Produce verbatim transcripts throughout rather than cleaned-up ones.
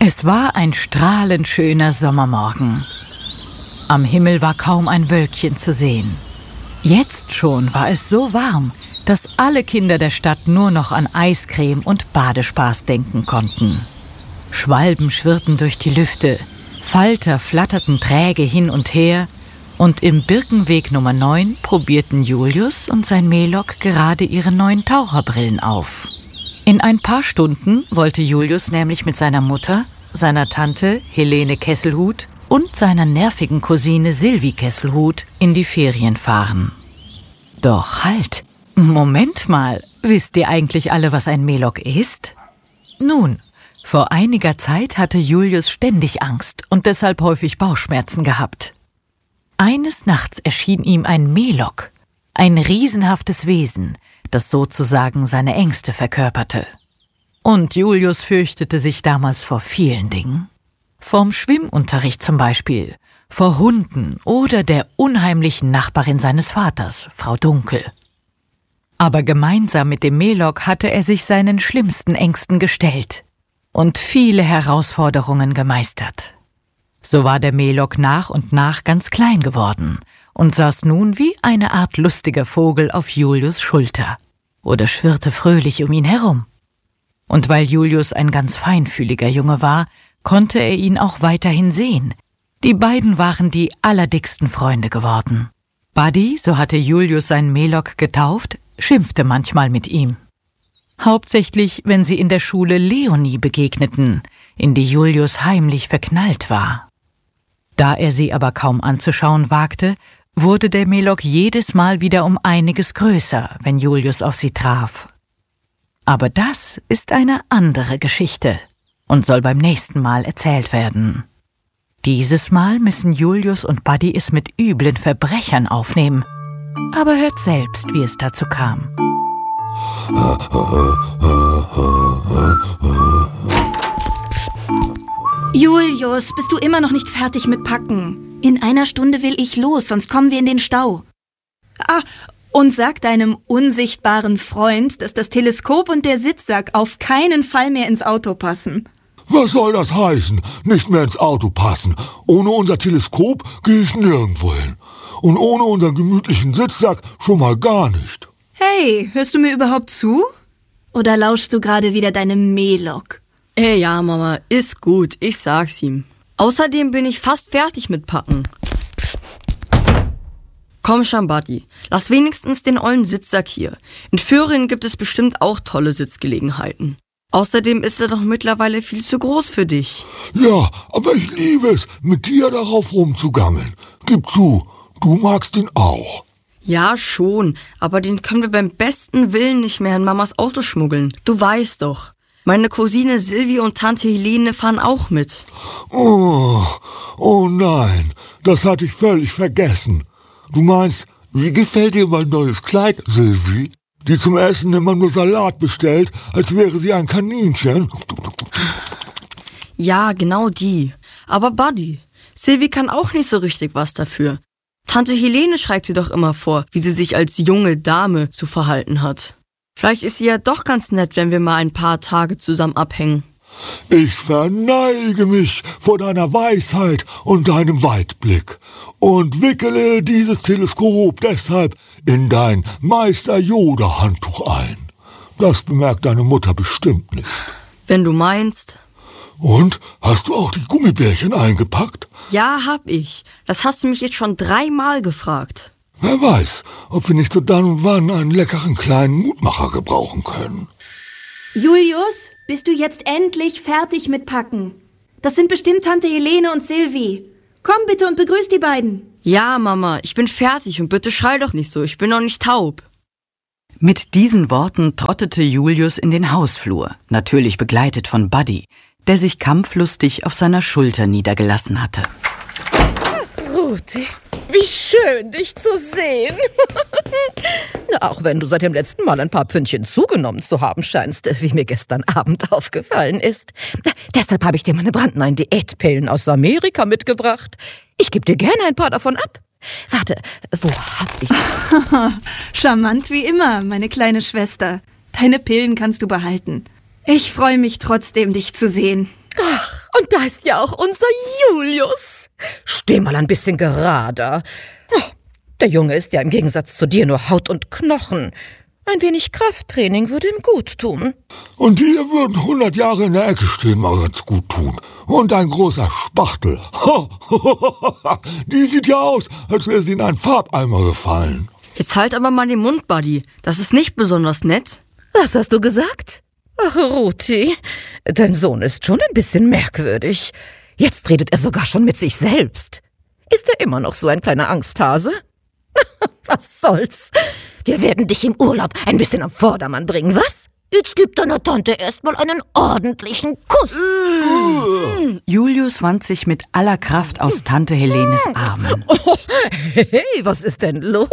Es war ein strahlend schöner Sommermorgen. Am Himmel war kaum ein Wölkchen zu sehen. Jetzt schon war es so warm, dass alle Kinder der Stadt nur noch an Eiscreme und Badespaß denken konnten. Schwalben schwirrten durch die Lüfte, Falter flatterten träge hin und her und im Birkenweg Nummer neun probierten Julius und sein Melok gerade ihre neuen Taucherbrillen auf. In ein paar Stunden wollte Julius nämlich mit seiner Mutter, seiner Tante Helene Kesselhut und seiner nervigen Cousine Silvi Kesselhut in die Ferien fahren. Doch halt, Moment mal, wisst ihr eigentlich alle, was ein Melok ist? Nun, vor einiger Zeit hatte Julius ständig Angst und deshalb häufig Bauchschmerzen gehabt. Eines Nachts erschien ihm ein Melok, ein riesenhaftes Wesen, das sozusagen seine Ängste verkörperte. Und Julius fürchtete sich damals vor vielen Dingen. Vorm Schwimmunterricht zum Beispiel, vor Hunden oder der unheimlichen Nachbarin seines Vaters, Frau Dunkel. Aber gemeinsam mit dem Melok hatte er sich seinen schlimmsten Ängsten gestellt und viele Herausforderungen gemeistert. So war der Melok nach und nach ganz klein geworden und saß nun wie eine Art lustiger Vogel auf Julius' Schulter oder schwirrte fröhlich um ihn herum. Und weil Julius ein ganz feinfühliger Junge war, konnte er ihn auch weiterhin sehen. Die beiden waren die allerdicksten Freunde geworden. Buddy, so hatte Julius seinen Melok getauft, schimpfte manchmal mit ihm. Hauptsächlich, wenn sie in der Schule Leonie begegneten, in die Julius heimlich verknallt war. Da er sie aber kaum anzuschauen wagte, wurde der Melok jedes Mal wieder um einiges größer, wenn Julius auf sie traf. Aber das ist eine andere Geschichte und soll beim nächsten Mal erzählt werden. Dieses Mal müssen Julius und Buddy es mit üblen Verbrechern aufnehmen. Aber hört selbst, wie es dazu kam. Julius, bist du immer noch nicht fertig mit Packen? In einer Stunde will ich los, sonst kommen wir in den Stau. Ah, und sag deinem unsichtbaren Freund, dass das Teleskop und der Sitzsack auf keinen Fall mehr ins Auto passen. Was soll das heißen? Nicht mehr ins Auto passen. Ohne unser Teleskop gehe ich nirgendwo hin. Und ohne unseren gemütlichen Sitzsack schon mal gar nicht. Hey, hörst du mir überhaupt zu? Oder lauschst du gerade wieder deinem Melok? Ey, ja, Mama, ist gut, ich sag's ihm. Außerdem bin ich fast fertig mit Packen. Komm schon, Buddy, lass wenigstens den ollen Sitzsack hier. In Föhringen gibt es bestimmt auch tolle Sitzgelegenheiten. Außerdem ist er doch mittlerweile viel zu groß für dich. Ja, aber ich liebe es, mit dir darauf rumzugammeln. Gib zu, du magst ihn auch. Ja, schon, aber den können wir beim besten Willen nicht mehr in Mamas Auto schmuggeln. Du weißt doch. Meine Cousine Silvi und Tante Helene fahren auch mit. Oh, oh nein, das hatte ich völlig vergessen. Du meinst, wie gefällt dir mein neues Kleid, Silvi? Die zum Essen immer nur Salat bestellt, als wäre sie ein Kaninchen. Ja, genau die. Aber Buddy, Silvi kann auch nicht so richtig was dafür. Tante Helene schreibt ihr doch immer vor, wie sie sich als junge Dame zu verhalten hat. Vielleicht ist sie ja doch ganz nett, wenn wir mal ein paar Tage zusammen abhängen. Ich verneige mich vor deiner Weisheit und deinem Weitblick und wickele dieses Teleskop deshalb in dein Meister-Yoda-Handtuch ein. Das bemerkt deine Mutter bestimmt nicht. Wenn du meinst. Und? Hast du auch die Gummibärchen eingepackt? Ja, hab ich. Das hast du mich jetzt schon dreimal gefragt. Wer weiß, ob wir nicht so dann und wann einen leckeren kleinen Mutmacher gebrauchen können. Julius, bist du jetzt endlich fertig mit Packen? Das sind bestimmt Tante Helene und Silvi. Komm bitte und begrüß die beiden. Ja, Mama, ich bin fertig und bitte schrei doch nicht so, ich bin noch nicht taub. Mit diesen Worten trottete Julius in den Hausflur, natürlich begleitet von Buddy, der sich kampflustig auf seiner Schulter niedergelassen hatte. Ruti, wie schön, dich zu sehen. Na, auch wenn du seit dem letzten Mal ein paar Pfündchen zugenommen zu haben scheinst, wie mir gestern Abend aufgefallen ist. Deshalb habe ich dir meine brandneuen Diätpillen aus Amerika mitgebracht. Ich gebe dir gerne ein paar davon ab. Warte, wo hab ich sie? Charmant wie immer, meine kleine Schwester. Deine Pillen kannst du behalten. Ich freue mich trotzdem, dich zu sehen. Ach, und da ist ja auch unser Julius. Steh mal ein bisschen gerader. Oh, der Junge ist ja im Gegensatz zu dir nur Haut und Knochen. Ein wenig Krafttraining würde ihm gut tun. Und dir würden hundert Jahre in der Ecke stehen mal ganz gut tun. Und ein großer Spachtel. Die sieht ja aus, als wäre sie in einen Farbeimer gefallen. Jetzt halt aber mal den Mund, Buddy. Das ist nicht besonders nett. Was hast du gesagt? Ach, Ruti, dein Sohn ist schon ein bisschen merkwürdig. Jetzt redet er sogar schon mit sich selbst. Ist er immer noch so ein kleiner Angsthase? Was soll's? Wir werden dich im Urlaub ein bisschen am Vordermann bringen, was? Jetzt gib deiner Tante erstmal einen ordentlichen Kuss. Julius wand sich mit aller Kraft aus Tante Helenes Armen. Oh, hey, was ist denn los?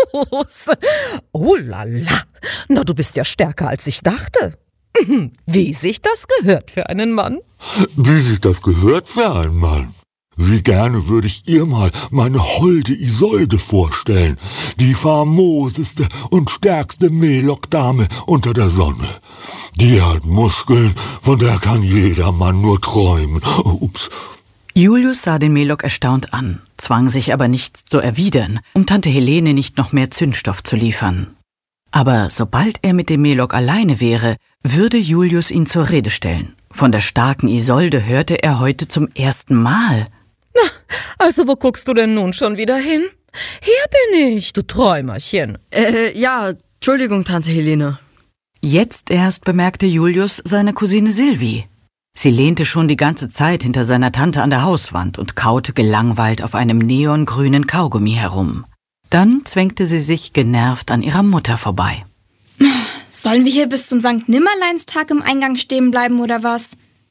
Oh la la, na, du bist ja stärker, als ich dachte. Wie sich das gehört für einen Mann. Wie sich das gehört für einen Mann. Wie gerne würde ich ihr mal meine holde Isolde vorstellen, die famoseste und stärkste Melok-Dame unter der Sonne. Die hat Muskeln, von der kann jeder Mann nur träumen. Ups. Julius sah den Melok erstaunt an, zwang sich aber nichts zu erwidern, um Tante Helene nicht noch mehr Zündstoff zu liefern. Aber sobald er mit dem Melok alleine wäre, würde Julius ihn zur Rede stellen. Von der starken Isolde hörte er heute zum ersten Mal. Na, also wo guckst du denn nun schon wieder hin? Hier bin ich, du Träumerchen. Äh, ja, Entschuldigung, Tante Helene. Jetzt erst bemerkte Julius seine Cousine Sylvie. Sie lehnte schon die ganze Zeit hinter seiner Tante an der Hauswand und kaute gelangweilt auf einem neongrünen Kaugummi herum. Dann zwängte sie sich genervt an ihrer Mutter vorbei. Sollen wir hier bis zum Sankt Nimmerleinstag im Eingang stehen bleiben oder was?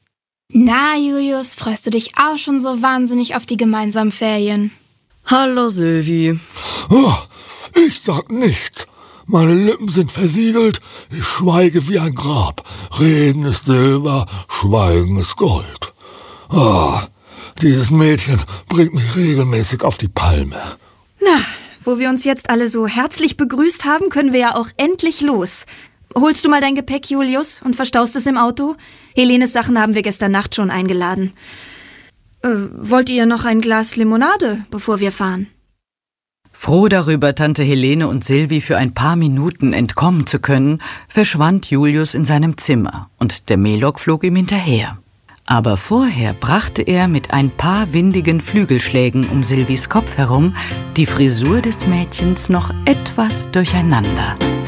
Na, Julius, freust du dich auch schon so wahnsinnig auf die gemeinsamen Ferien? Hallo, Sylvie. Oh, ich sag nichts. Meine Lippen sind versiegelt, ich schweige wie ein Grab. Reden ist Silber, Schweigen ist Gold. Oh, dieses Mädchen bringt mich regelmäßig auf die Palme. Na, wo wir uns jetzt alle so herzlich begrüßt haben, können wir ja auch endlich los. Holst du mal dein Gepäck, Julius, und verstaust es im Auto? Helenes Sachen haben wir gestern Nacht schon eingeladen. Äh, wollt ihr noch ein Glas Limonade, bevor wir fahren? Froh darüber, Tante Helene und Sylvie für ein paar Minuten entkommen zu können, verschwand Julius in seinem Zimmer und der Melok flog ihm hinterher. Aber vorher brachte er mit ein paar windigen Flügelschlägen um Sylvies Kopf herum die Frisur des Mädchens noch etwas durcheinander.